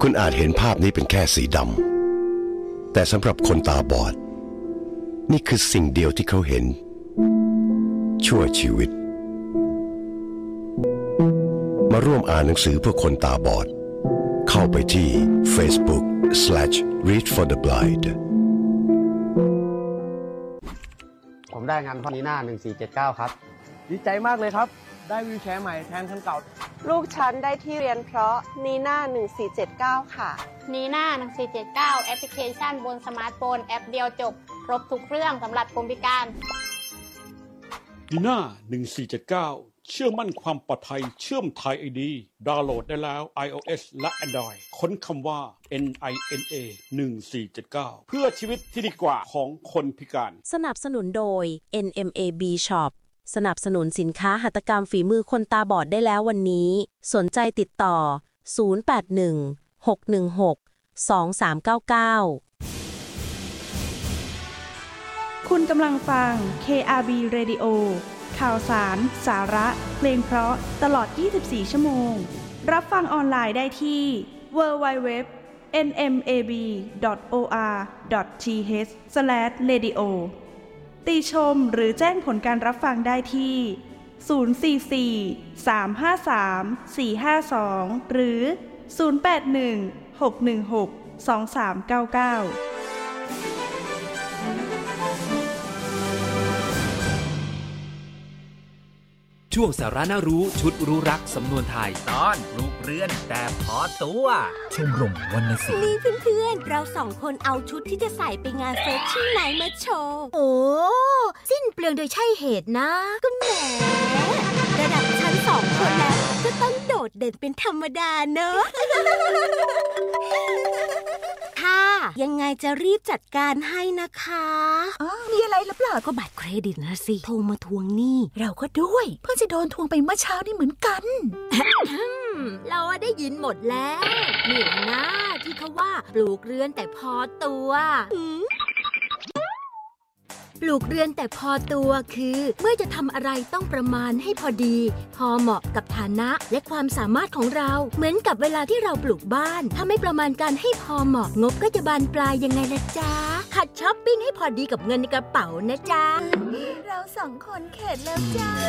คุณอาจเห็นภาพนี้เป็นแค่สีดำแต่สำหรับคนตาบอดนี่คือสิ่งเดียวที่เขาเห็นชั่วชีวิตมาร่วมอ่านหนังสือเพื่อคนตาบอดเข้าไปที่ Facebook/readfortheblind ผมได้งานพอนีน่า1479ครับดีใจมากเลยครับได้วีลแชร์ใหม่แทนคันเก่าลูกฉันได้ที่เรียนเพราะนีน่า1479ค่ะนีน่า1479แอปพลิเคชันบนสมาร์ทโฟนแอปเดียวจบครบทุกเครื่องสำหรับคนพิการนีน่า1479เชื่อมั่นความปลอดภัยเชื่อมไทย ID ดาวน์โหลดได้แล้ว iOS และ Android ค้นคำว่า NINA 1479เพื่อชีวิตที่ดีกว่าของคนพิการสนับสนุนโดย NMAB Shop สนับสนุนสินค้าหัตถกรรมฝีมือคนตาบอดได้แล้ววันนี้สนใจติดต่อ0816162399 คุณกำลังฟัง KRB Radio ข่าวสาร สาระ เพลงเพราะตลอด 24 ชั่วโมง รับฟังออนไลน์ได้ที่ www.nmab.or.th/radio ติชมหรือแจ้งผลการรับฟังได้ที่ 044-353-452 หรือ 081-616-2399 ช่วงสาระน่ารู้ชุดรู้รักสำนวนไทยตอนปลูกเรือนแต่พอตัวชมรมวรรณศิลป์นี่เพื่อนๆเราสองคนเอาชุดที่จะใส่ไปงานเฟสชั่นไหนมาโชว์โอ้สิ้นเปลืองโดยใช่เหตุนะก็แหมระดับชั้นสองคนแล้วก็ต้องโดดเด่นเป็นธรรมดาเนอะค่ะยังไงจะรีบจัดการให้นะคะมีอะไรหรือเปล่าก็บัตรเครดิตนะสิโทรมาทวงหนี้เราก็ด้วยเพิ่งจะโดนทวงไปเมื่อเช้านี่เหมือนกันเราได้ยินหมดแล้วนี่นะที่เขาว่าปลูกเรือนแต่พอตัวปลูกเรือนแต่พอตัวคือเมื่อจะทำอะไรต้องประมาณให้พอดีพอเหมาะกับฐานะและความสามารถของเราเหมือนกับเวลาที่เราปลูกบ้านถ้าไม่ประมาณการให้พอเหมาะงบก็จะบานปลายยังไงล่ะจ๊ะหัดช้อปปิ้งให้พอดีกับเงินในกระเป๋านะจ๊ะเราสองคนเข็ดแล้วจ้า